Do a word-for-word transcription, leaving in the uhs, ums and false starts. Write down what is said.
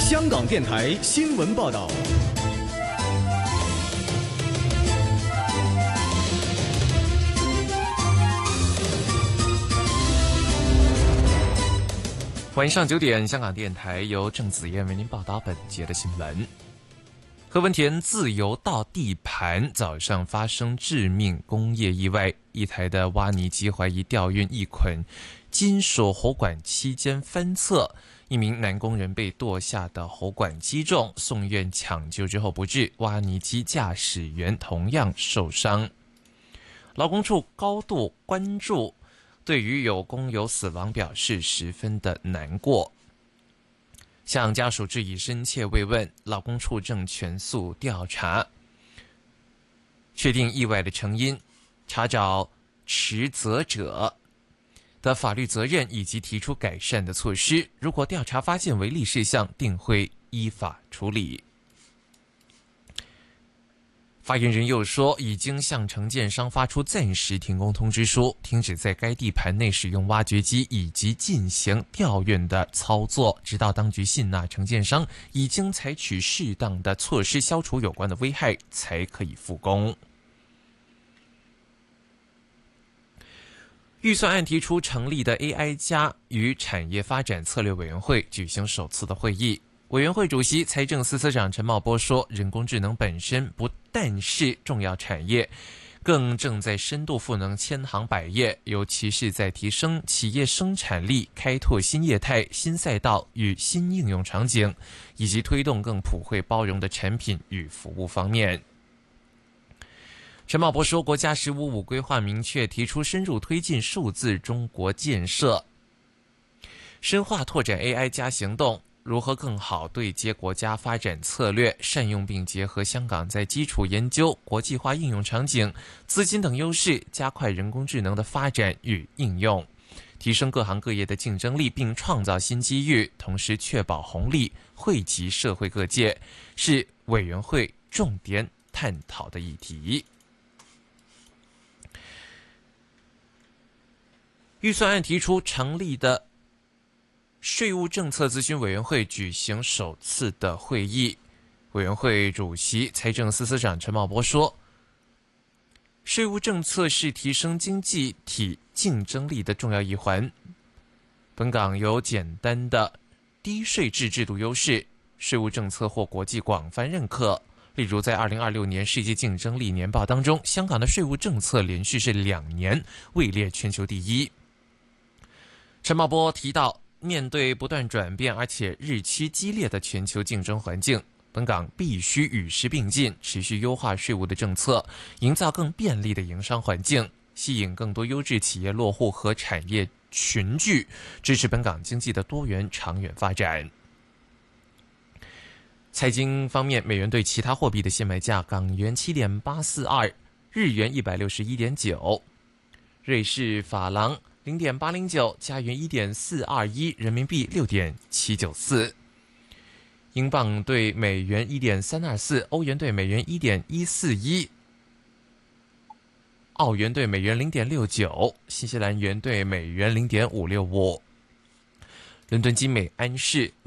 香港电台新闻报道。 晚上九点，香港电台由郑子燕为您报道本节的新闻。何文田自由道地盘早上发生致命工业意外，一台的挖泥机怀疑吊运一捆金属喉管期间翻侧，一名男工人被剁下的喉管击中，送院抢救之后不治，挖泥机驾驶员同样受伤。劳工处高度关注，对于有工友死亡表示十分的难过，向家属致以深切慰问。劳工处正全速调查，确定意外的成因，查找持责者的法律责任以及提出改善的措施。如果调查发现违例事项，定会依法处理。发言人又说，已经向承建商发出暂时停工通知书，停止在该地盘内使用挖掘机以及进行吊运的操作，直到当局信纳承建商已经采取适当的措施消除有关的危害，才可以复工。预算案提出成立的 A I 加与产业发展策略委员会举行首次的会议。委员会主席财政司司长陈茂波说，人工智能本身不但是重要产业，更正在深度赋能千行百业，尤其是在提升企业生产力、开拓新业态、新赛道与新应用场景，以及推动更普惠包容的产品与服务方面。陈茂波说，国家“十五五”规划明确提出深入推进数字中国建设，深化拓展 A I 加行动，如何更好对接国家发展策略，善用并结合香港在基础研究、国际化应用场景、资金等优势，加快人工智能的发展与应用，提升各行各业的竞争力，并创造新机遇，同时确保红利惠及社会各界，是委员会重点探讨的议题。预算案提出成立的税务政策咨询委员会举行首次的会议，委员会主席财政司司长陈茂波说，税务政策是提升经济体竞争力的重要一环。本港有简单的低税制制度优势，税务政策获国际广泛认可。例如在二零二六年世界竞争力年报当中，香港的税务政策连续是两年位列全球第一。陈茂波提到，面对不断转变而且日趋激烈的全球竞争环境，本港必须与时并进，持续优化税务的政策，营造更便利的营商环境，吸引更多优质企业落户和产业群聚，支持本港经济的多元长远发展。财经方面，美元对其他货币的现卖价：港元 七点八四二， 日元 一百六十一点九， 瑞士法郎零点八零九， 加元 一点四二一， 人民币 六点七九四， 英镑对美元 一点三二四， 欧元对美元 一点一四一， 澳元对美元 零点六九， 新西兰元对美元 零点五六五。伦敦金美安士